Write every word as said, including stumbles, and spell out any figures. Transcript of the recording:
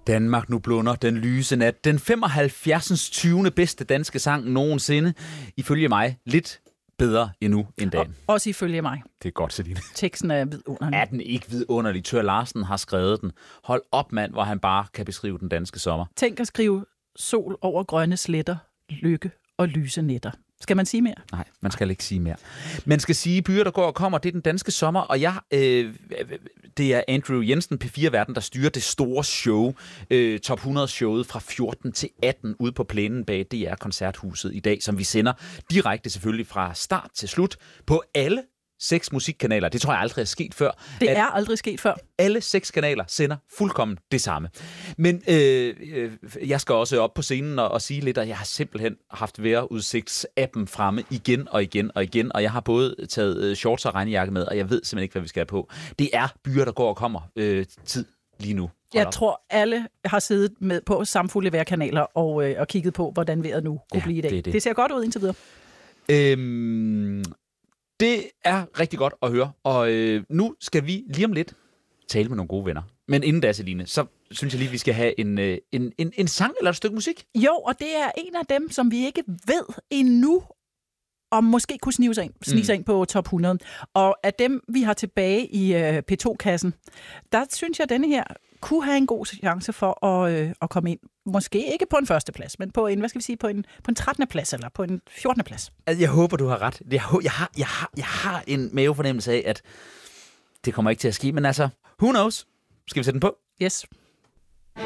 Danmark nu blunder den lyse nat. Den femoghalvfjerds tyvende bedste danske sang nogensinde. Ifølge mig lidt bedre endnu end dagen. Og også ifølge mig. Det er godt, Celine. Teksten er vidunderlig. Er den ikke vidunderlig? Thør Larsen har skrevet den. Hold op, mand, hvor han bare kan beskrive den danske sommer. Tænk at skrive sol over grønne sletter, lykke og lyse nætter. Skal man sige mere? Nej, man skal ikke sige mere. Man skal sige, byer, der går og kommer, det er den danske sommer, og jeg, øh, det er Andrew Jensen, P fire-verden, der styrer det store show, øh, Top hundrede-showet fra fjorten til atten ude på plænen bag D R-koncerthuset i dag, som vi sender direkte selvfølgelig fra start til slut på alle seks musikkanaler. Det tror jeg aldrig er sket før. Det er aldrig sket før. Alle seks kanaler sender fuldkommen det samme. Men øh, øh, jeg skal også op på scenen og, og sige lidt, at jeg har simpelthen haft vejrudsigtsappen fremme igen og igen og igen, og jeg har både taget øh, shorts og regnjakke med, og jeg ved simpelthen ikke, hvad vi skal have på. Det er byer, der går og kommer øh, tid lige nu. Jeg tror, alle har siddet med på samfulde vejrkanaler og, øh, og kigget på, hvordan vejret nu kunne ja, blive i dag. Det, det. det ser godt ud indtil videre. Øhm, det er rigtig godt at høre, og øh, nu skal vi lige om lidt tale med nogle gode venner. Men inden da, Celine, så synes jeg lige, vi skal have en, en, en, en sang eller et stykke musik. Jo, og det er en af dem, som vi ikke ved endnu, om måske kunne snige sig ind, snige sig ind på top hundrede. Og af dem, vi har tilbage i øh, P to-kassen, der synes jeg, at denne her kunne have en god chance for at, øh, at komme ind. Måske ikke på en første plads, men på en, hvad skal vi sige, på en, på en trettende plads eller på en fjortende plads. Altså, jeg håber, du har ret. Jeg, jeg, har, jeg, har, jeg har en mavefornemmelse af, at det kommer ikke til at ske, men altså, who knows? Skal vi sætte den på? Yes.